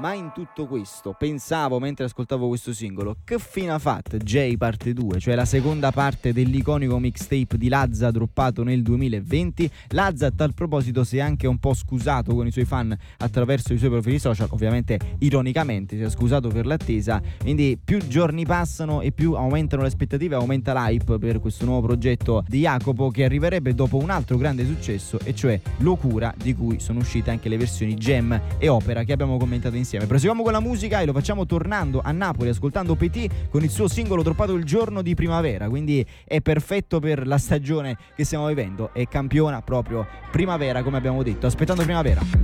Ma in tutto questo pensavo, mentre ascoltavo questo singolo, che fine ha fatto Jay parte 2, cioè la seconda parte dell'iconico mixtape di Lazza droppato nel 2020. Lazza a tal proposito si è anche un po' scusato con i suoi fan attraverso i suoi profili social, ovviamente ironicamente si è scusato per l'attesa, quindi più giorni passano e più aumentano le aspettative, aumenta l'hype per questo nuovo progetto di Jacopo, che arriverebbe dopo un altro grande successo, e cioè Locura, di cui sono uscite anche le versioni Gem e Opera che abbiamo commentato insieme. Proseguiamo con la musica e lo facciamo tornando a Napoli ascoltando Petit con il suo singolo droppato il giorno di primavera, quindi è perfetto per la stagione che stiamo vivendo e campiona proprio primavera, come abbiamo detto, aspettando primavera.